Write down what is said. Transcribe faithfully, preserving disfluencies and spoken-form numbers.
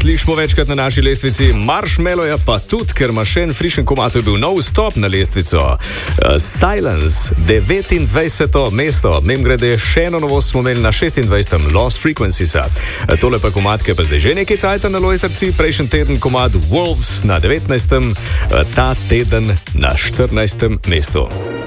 slišimo večkrat na naši lestvici, Marshmallow je pa tudi, ker ima še en frišen komad, to je bil nov stop na lestvico. Uh, Silence, devetindvajseto mesto, mem grede še eno novost smo imeli na šestindvajsetem Lost Frequencies-a. Uh, tole pa komad, ki je pa zdaj že nekaj cajta na lojtrci, prejšnji teden komad Wolves na devetnajstem, uh, ta teden na štirinajstem mestu.